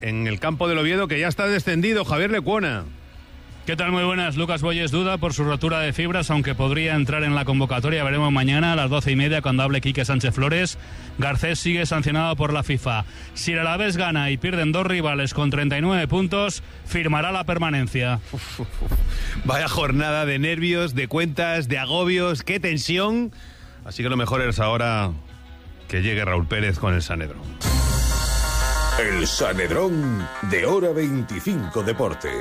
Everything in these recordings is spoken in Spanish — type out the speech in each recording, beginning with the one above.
en el campo del Oviedo, que ya está descendido, Javier Lecuona. ¿Qué tal? Muy buenas. Lucas Boyes duda por su rotura de fibras, aunque podría entrar en la convocatoria. Veremos mañana a las 12:30 cuando hable Quique Sánchez Flores. Garcés sigue sancionado por la FIFA. Si el Alavés gana y pierden 2 rivales con 39 puntos, firmará la permanencia. Vaya jornada de nervios, de cuentas, de agobios, qué tensión. Así que lo mejor es ahora que llegue Raúl Pérez con el Sanedrón. El Sanedrón de Hora 25 Deportes.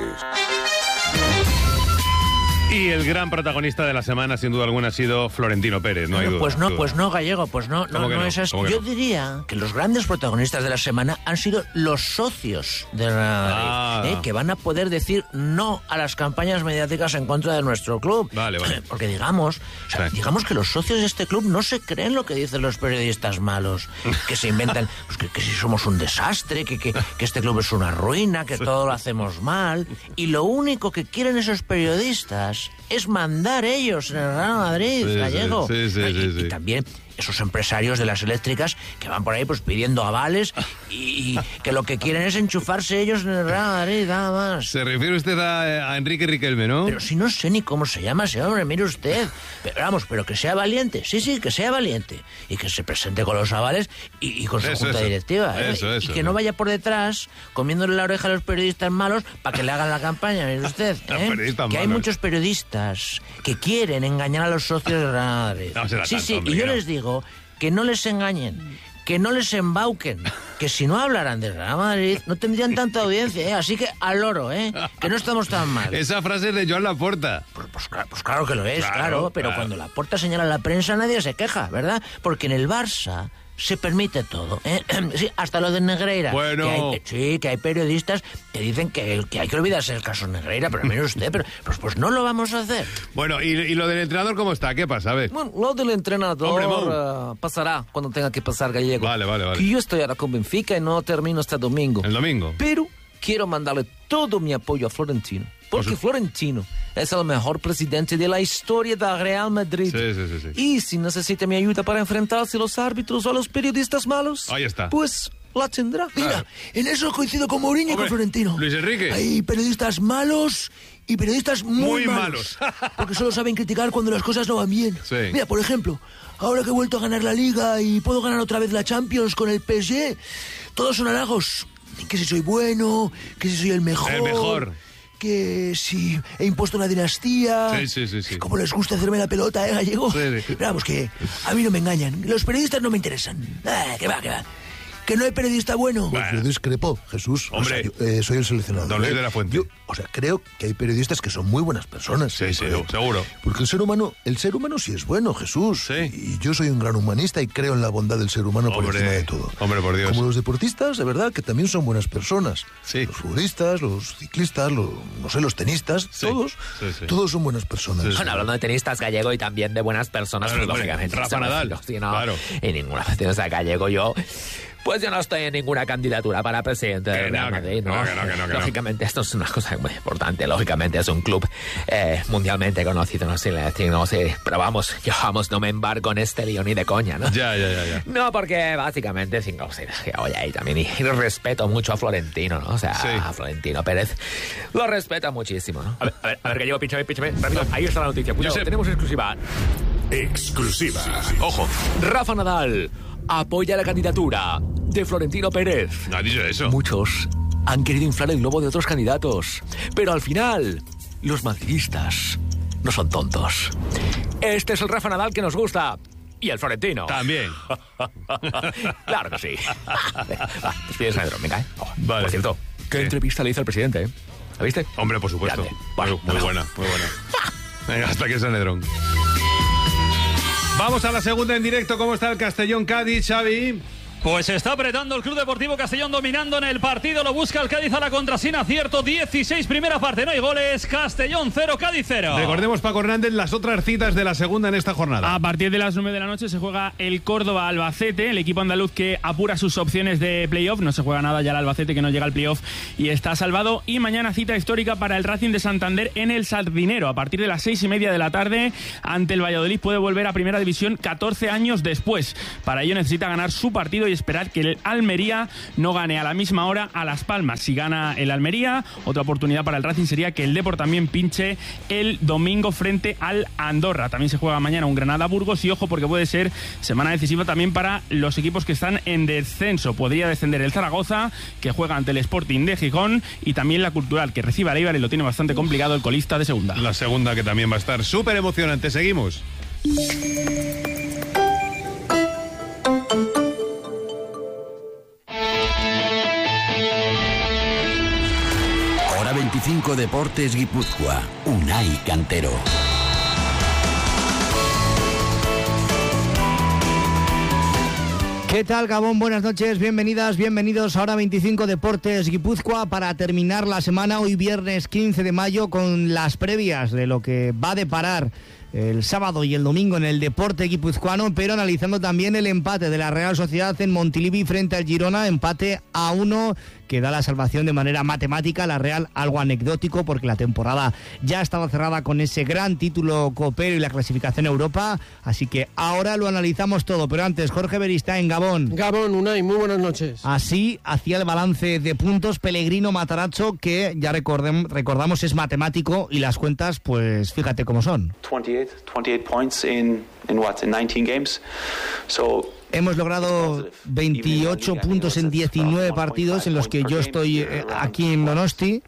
Y el gran protagonista de la semana, sin duda alguna, ha sido Florentino Pérez, no hay duda. Pues no, Gallego, no esas. Yo diría que los grandes protagonistas de la semana han sido los socios de Real Madrid, que van a poder decir no a las campañas mediáticas en contra de nuestro club. Vale. Porque digamos que los socios de este club no se creen lo que dicen los periodistas malos, que se inventan pues que si somos un desastre, que este club es una ruina, que todo lo hacemos mal, y lo único que quieren esos periodistas es mandar ellos en el Real Madrid, Gallego. Y también esos empresarios de las eléctricas que van por ahí pues pidiendo avales y que lo que quieren es enchufarse ellos en el Real Madrid, nada más. Se refiere usted a Enrique Riquelme, ¿no? Pero si no sé ni cómo se llama ese hombre, mire usted. Pero que sea valiente, sí, que sea valiente. Y que se presente con los avales y con su junta directiva. Y que no vaya por detrás comiéndole la oreja a los periodistas malos para que le hagan la campaña, mire usted. Que hay muchos periodistas que quieren engañar a los socios del Real Madrid. Y yo les digo que no les engañen, que no les embauquen, que si no hablaran del Real Madrid no tendrían tanta audiencia, así que al loro, que no estamos tan mal. Esa frase es de Joan Laporta. Pues claro que lo es, claro, pero cuando Laporta señala a la prensa nadie se queja, ¿verdad? Porque en el Barça se permite todo, sí, hasta lo de Negreira. Bueno. Que hay periodistas que dicen que hay que olvidarse del caso Negreira, pero mire usted, pues no lo vamos a hacer. Bueno, ¿y lo del entrenador cómo está? ¿Qué pasa? A ver. Bueno, lo del entrenador pasará cuando tenga que pasar, Gallego. Vale. Que yo estoy ahora con Benfica y no termino hasta domingo. ¿El domingo? Pero quiero mandarle todo mi apoyo a Florentino. Porque Florentino es el mejor presidente de la historia del Real Madrid. Sí. Y si necesita mi ayuda para enfrentarse a los árbitros o a los periodistas malos, ahí está, pues la tendrá. Mira, en eso coincido con Mourinho y con Florentino. Luis Enrique. Hay periodistas malos y periodistas muy malos. Porque solo saben criticar cuando las cosas no van bien. Sí. Mira, por ejemplo, ahora que he vuelto a ganar la Liga y puedo ganar otra vez la Champions con el PSG, todos son halagos. Que si soy bueno, que si soy el mejor. El mejor. Que si he impuesto una dinastía. Sí. Como les gusta hacerme la pelota, Gallego. Sí. Vamos, que a mí no me engañan. Los periodistas no me interesan. Que va. Que no hay periodista bueno. Bueno. Yo discrepo, Jesús. Hombre. O sea, yo, soy el seleccionador. Don Luis de la Fuente. Yo, creo que hay periodistas que son muy buenas personas. Sí, seguro. Porque el ser humano sí es bueno, Jesús. Sí. Y yo soy un gran humanista y creo en la bondad del ser humano por encima de todo. Hombre, por Dios. Como los deportistas, de verdad, que también son buenas personas. Sí. Los futbolistas, los ciclistas, los tenistas, todos. Sí. Todos son buenas personas. Sí. Bueno, hablando de tenistas, Gallego, y también de buenas personas, Claro, lógicamente. Rafa Nadal. Claro. En ninguna vez, Gallego, yo no estoy en ninguna candidatura para presidente del Real Madrid, ¿no? Que no. Lógicamente, esto es una cosa muy importante. Lógicamente, es un club mundialmente conocido, no sé, pero vamos, no me embargo en este lío ni de coña, ¿no? Ya. No, porque básicamente, oye, ahí también, y respeto mucho a Florentino, ¿no? O sea, a Florentino Pérez lo respeto muchísimo, ¿no? A ver, Gallego, píchame, rápido, ahí está la noticia. Cuidado, tenemos exclusiva. Exclusiva. Ojo. Rafa Nadal apoya la candidatura de Florentino Pérez. ¿No ha dicho eso? Muchos han querido inflar el globo de otros candidatos, pero al final los madridistas no son tontos. Este es el Rafa Nadal que nos gusta. Y el Florentino. También. Claro que sí. Despide Sanedrón, venga, Vale. Por cierto, ¿qué entrevista le hizo al presidente? ¿La viste? Hombre, por supuesto. Grande. Muy buena. Venga, hasta aquí el Sanedrón. Vamos a la segunda en directo. ¿Cómo está el Castellón-Cádiz, Xavi? Pues está apretando el Club Deportivo Castellón, dominando en el partido. Lo busca el Cádiz a la contra sin acierto. 16 primera parte, no hay goles. Castellón 0, Cádiz 0. Recordemos, Paco Hernández, las otras citas de la segunda en esta jornada. A partir de las 9 de la noche se juega el Córdoba-Albacete, el equipo andaluz que apura sus opciones de playoff. No se juega nada ya el Albacete, que no llega al playoff y está salvado. Y mañana cita histórica para el Racing de Santander en el Sardinero. A partir de las 6:30 de la tarde, ante el Valladolid, puede volver a Primera División 14 años después. Para ello necesita ganar su partido y esperar que el Almería no gane a la misma hora a Las Palmas. Si gana el Almería, otra oportunidad para el Racing sería que el Depor también pinche el domingo frente al Andorra. También se juega mañana un Granada-Burgos y ojo porque puede ser semana decisiva también para los equipos que están en descenso. Podría descender el Zaragoza, que juega ante el Sporting de Gijón, y también la Cultural, que recibe al Eibar y lo tiene bastante complicado el colista de segunda. La segunda, que también va a estar súper emocionante. Seguimos. Hora 25 Deportes Guipúzcoa. Unai Cantero. ¿Qué tal, Gabón? Buenas noches, bienvenidas, bienvenidos a Hora 25 Deportes Guipúzcoa para terminar la semana hoy viernes 15 de mayo con las previas de lo que va a deparar el sábado y el domingo en el deporte guipuzcoano, pero analizando también el empate de la Real Sociedad en Montilivi frente al Girona, empate a 1 que da la salvación de manera matemática. La Real, algo anecdótico porque la temporada ya estaba cerrada con ese gran título copero y la clasificación a Europa, así que ahora lo analizamos todo, pero antes Jorge Berista en Gabón. Gabón, Unai, muy buenas noches. Así hacía el balance de puntos Pellegrino Matarazzo, que ya recordamos es matemático y las cuentas pues fíjate cómo son. 28 points in 19 games. So hemos logrado 28 puntos en 19 partidos en los que yo estoy aquí en Donosti.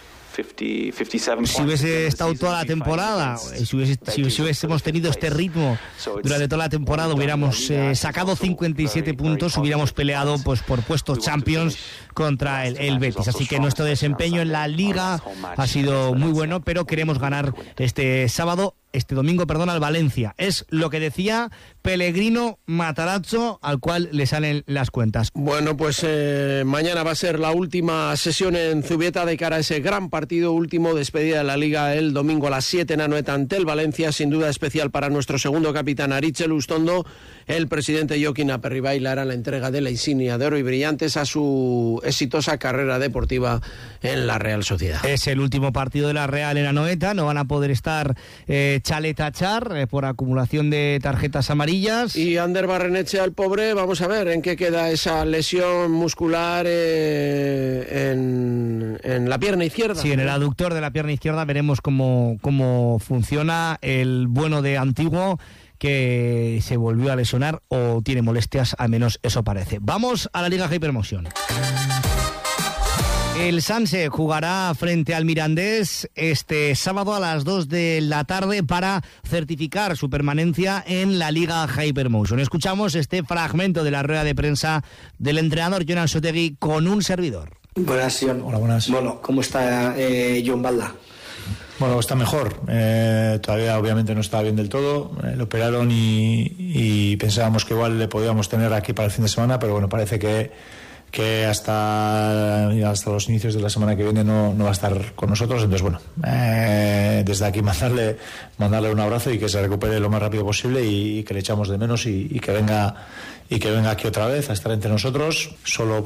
Si hubiese estado toda la temporada, si hubiésemos tenido este ritmo durante toda la temporada, hubiéramos sacado 57 puntos, hubiéramos peleado pues por puestos Champions contra el Betis. Así que nuestro desempeño en la Liga ha sido muy bueno, pero queremos ganar este domingo, al Valencia. Es lo que decía Pellegrino Matarazzo, al cual le salen las cuentas. Bueno, pues mañana va a ser la última sesión en Zubieta de cara a ese gran partido último, despedida de la Liga el domingo a las 7 en Anoeta ante el Valencia. Sin duda especial para nuestro segundo capitán, Aritz Lustondo. El presidente Joaquín Aperribay le hará la entrega de la insignia de oro y brillantes a su exitosa carrera deportiva en la Real Sociedad. Es el último partido de la Real en Anoeta, no van a poder estar chaletachar por acumulación de tarjetas amarillas. Y Ander Barrenetxe, al pobre, vamos a ver en qué queda esa lesión muscular en la pierna izquierda. Sí, en el aductor de la pierna izquierda. Veremos cómo funciona el bueno de Antiguo, que se volvió a lesionar o tiene molestias, al menos eso parece. Vamos a la Liga Hypermotion. El Sanse jugará frente al Mirandés este sábado a las 2 de la tarde para certificar su permanencia en la Liga Hypermotion. Escuchamos este fragmento de la rueda de prensa del entrenador Jon Ansotegui con un servidor. Buenas, Jon. Hola, buenas. Bueno, ¿cómo está Jon Balda? Bueno, está mejor. Todavía obviamente no está bien del todo. Lo operaron y pensábamos que igual le podíamos tener aquí para el fin de semana, pero bueno, parece que hasta los inicios de la semana que viene no va a estar con nosotros. Entonces, bueno, desde aquí mandarle un abrazo y que se recupere lo más rápido posible y que le echamos de menos y que venga aquí otra vez a estar entre nosotros. Solo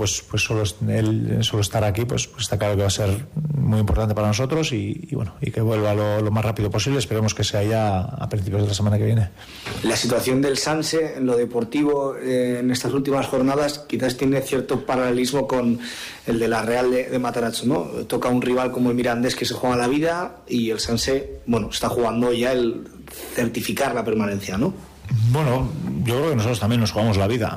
estar aquí pues está claro que va a ser muy importante para nosotros y que vuelva lo más rápido posible. Esperemos que sea ya a principios de la semana que viene. La situación del Sanse en lo deportivo en estas últimas jornadas quizás tiene cierto paralelismo con el de la Real de Matarazzo, ¿no? Toca un rival como el Mirandés que se juega la vida y el Sanse, está jugando ya el certificar la permanencia, ¿no? Bueno, yo creo que nosotros también nos jugamos la vida.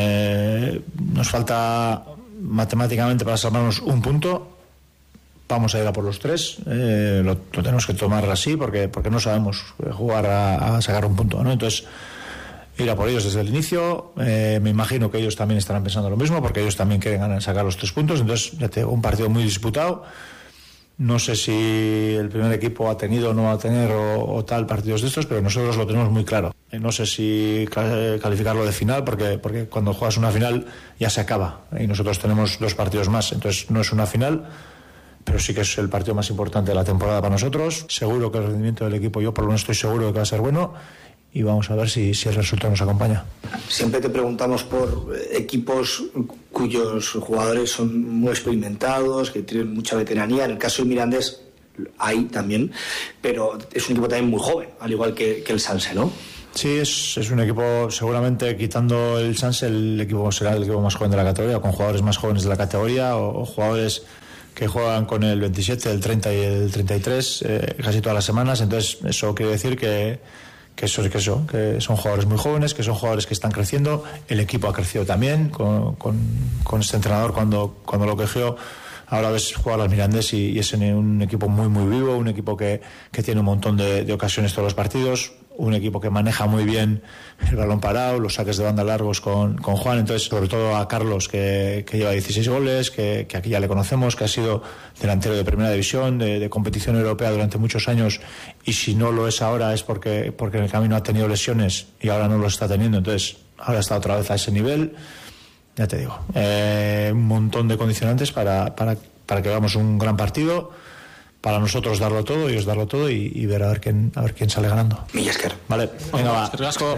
Nos falta matemáticamente para salvarnos un punto. Vamos a ir a por los 3. Lo tenemos que tomar así porque no sabemos jugar a sacar un punto, ¿no? Entonces, ir a por ellos desde el inicio. Me imagino que ellos también estarán pensando lo mismo porque ellos también quieren sacar los 3 puntos. Entonces, ya tengo un partido muy disputado. No sé si el primer equipo ha tenido o no va a tener o tal partidos de estos, pero nosotros lo tenemos muy claro. No sé si calificarlo de final, porque cuando juegas una final ya se acaba y nosotros tenemos 2 partidos más, entonces no es una final, pero sí que es el partido más importante de la temporada para nosotros. Seguro que el rendimiento del equipo, yo por lo menos estoy seguro de que va a ser bueno. Y vamos a ver si el resultado nos acompaña. Siempre te preguntamos por equipos cuyos jugadores son muy experimentados, que tienen mucha veteranía. En el caso del Mirandés hay también, pero es un equipo también muy joven, al igual que el Sanse, ¿no? Sí, es un equipo, seguramente quitando el Sanse, el equipo será el equipo más joven de la categoría, con jugadores más jóvenes de la categoría o jugadores que juegan con el 27, el 30 y el 33 casi todas las semanas. Entonces eso quiere decir que son jugadores muy jóvenes, que son jugadores que están creciendo. El equipo ha crecido también con este entrenador cuando lo cogió. Ahora ves jugar al Mirandés y es un equipo muy muy vivo, un equipo que tiene un montón de ocasiones todos los partidos, un equipo que maneja muy bien el balón parado, los saques de banda largos con Juan. Entonces, sobre todo a Carlos, que lleva 16 goles, que aquí ya le conocemos, que ha sido delantero de primera división, de competición europea durante muchos años, y si no lo es ahora es porque en el camino ha tenido lesiones y ahora no lo está teniendo. Entonces, ahora está otra vez a ese nivel. Ya te digo, un montón de condicionantes para que hagamos un gran partido, para nosotros darlo todo, ellos darlo todo y ver a ver quién sale ganando. Millasker. Vale, venga, va. Gracias.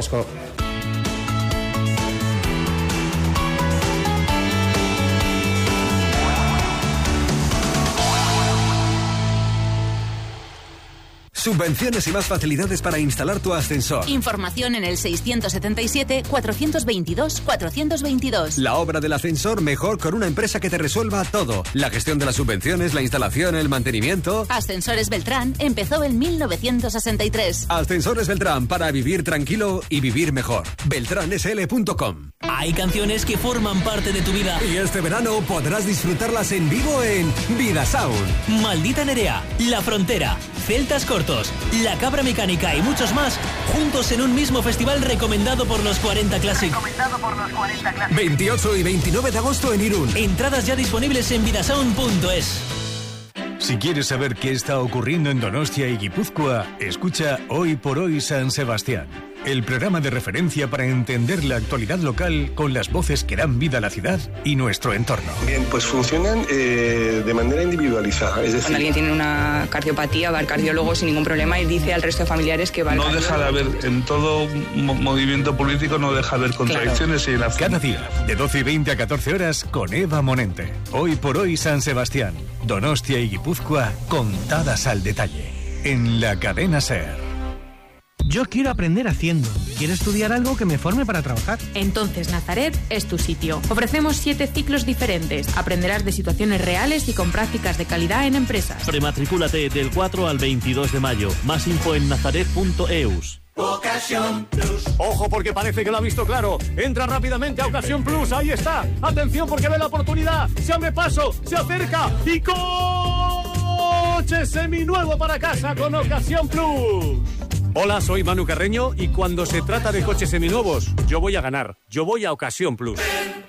Subvenciones y más facilidades para instalar tu ascensor. Información en el 677-422-422. La obra del ascensor mejor con una empresa que te resuelva todo. La gestión de las subvenciones, la instalación, el mantenimiento. Ascensores Beltrán empezó en 1963. Ascensores Beltrán, para vivir tranquilo y vivir mejor. beltransl.com. Hay canciones que forman parte de tu vida. Y este verano podrás disfrutarlas en vivo en Vidasound. Maldita Nerea, La Frontera, Celtas Cortos, La Cabra Mecánica y muchos más, juntos en un mismo festival recomendado por los 40 Classic. 28 y 29 de agosto en Irún. Entradas ya disponibles en vidasound.es. Si quieres saber qué está ocurriendo en Donostia y Guipúzcoa, escucha Hoy por Hoy San Sebastián, el programa de referencia para entender la actualidad local con las voces que dan vida a la ciudad y nuestro entorno. Bien, pues funcionan de manera individualizada. Es decir, cuando alguien tiene una cardiopatía va al cardiólogo sin ningún problema y dice al resto de familiares que va al cardiólogo. No deja de haber, en todo movimiento político no deja de haber contradicciones. Claro. Cada día, de 12 y 20 a 14 horas, con Eva Monente. Hoy por Hoy San Sebastián, Donostia y Guipúzcoa, contadas al detalle. En la cadena SER. Yo quiero aprender haciendo. Quiero estudiar algo que me forme para trabajar. Entonces Nazaret es tu sitio. Ofrecemos 7 ciclos diferentes. Aprenderás de situaciones reales y con prácticas de calidad en empresas. Prematricúlate del 4 al 22 de mayo. Más info en nazaret.eus. Ocasión Plus. Ojo, porque parece que lo ha visto claro. Entra rápidamente a Ocasión Plus. Ahí está. Atención, porque ve la oportunidad. Se abre paso, se acerca y coche seminuevo para casa con Ocasión Plus. Hola, soy Manu Carreño y cuando se trata de coches seminuevos, yo voy a ganar. Yo voy a Ocasión Plus.